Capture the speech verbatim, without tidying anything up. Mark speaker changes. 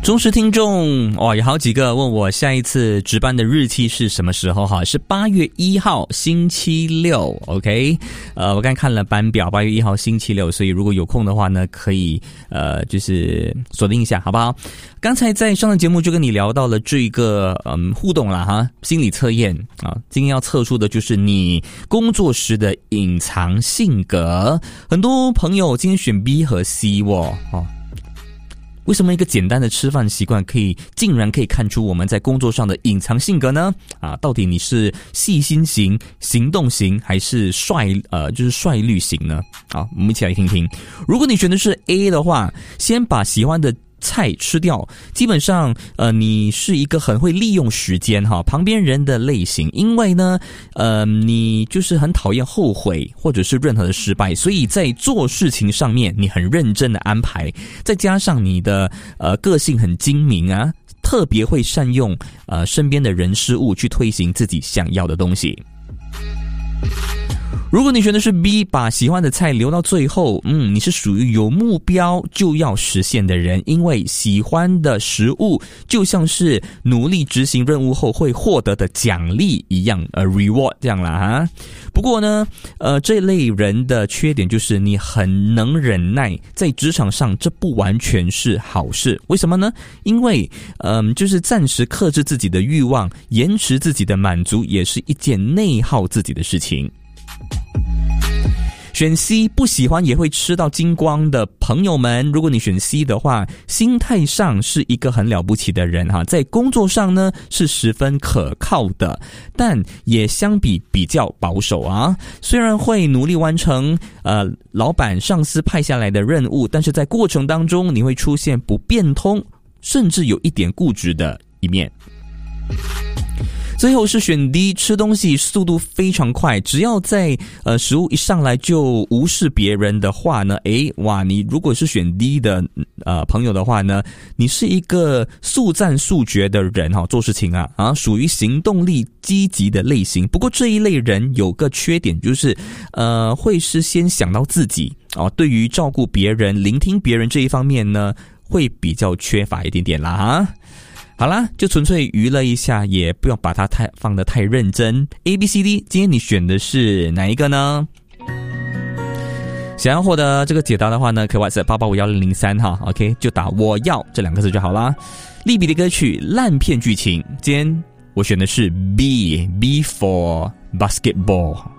Speaker 1: 忠实听众哦，有好几个问我下一次值班的日期是什么时候哈？是八月一号星期六 ，OK？ 呃，我刚看了班表，八月一号星期六，所以如果有空的话呢，可以呃就是锁定一下，好不好？刚才在上的节目就跟你聊到了这个嗯互动啦哈，心理测验啊，今天要测出的就是你工作时的隐藏性格。很多朋友今天选 B 和 C 哦。哦为什么一个简单的吃饭习惯可以竟然可以看出我们在工作上的隐藏性格呢？啊，到底你是细心型、行动型，还是率呃就是率率型呢？好，我们一起来听听。如果你选的是 A 的话，先把喜欢的菜吃掉，基本上呃你是一个很会利用时间哈旁边人的类型，因为呢呃你就是很讨厌后悔或者是任何的失败，所以在做事情上面你很认真的安排，再加上你的呃个性很精明啊，特别会善用呃身边的人事物去推行自己想要的东西。如果你选的是 B， 把喜欢的菜留到最后，嗯，你是属于有目标就要实现的人，因为喜欢的食物就像是努力执行任务后会获得的奖励一样，呃 reward 这样啦哈。不过呢，呃，这类人的缺点就是你很能忍耐，在职场上这不完全是好事。为什么呢？因为，嗯、呃，就是暂时克制自己的欲望，延迟自己的满足，也是一件内耗自己的事情。选 C 不喜欢也会吃到精光的朋友们，如果你选 C 的话，心态上是一个很了不起的人哈，在工作上呢是十分可靠的，但也相比比较保守啊。虽然会努力完成呃老板上司派下来的任务，但是在过程当中你会出现不变通，甚至有一点固执的一面。最后是选 D， 吃东西速度非常快，只要在呃食物一上来就无视别人的话呢，诶哇，你如果是选 D 的呃朋友的话呢，你是一个速战速决的人哈，做事情啊啊属于行动力积极的类型。不过这一类人有个缺点，就是呃会是先想到自己啊，对于照顾别人、聆听别人这一方面呢，会比较缺乏一点点啦哈。好啦，就纯粹娱乐一下，也不要把它太放得太认真。A B C D， 今天你选的是哪一个呢？想要获得这个解答的话呢，可以 WhatsApp 八八五一零零三哈 ，OK， 就打我要这两个字就好啦。利比的歌曲烂片剧情，今天我选的是 B，B for basketball。